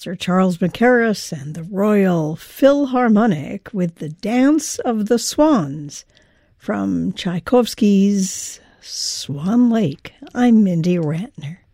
Sir Charles Mackerras and the Royal Philharmonic with the Dance of the Swans from Tchaikovsky's Swan Lake. I'm Mindy Ratner.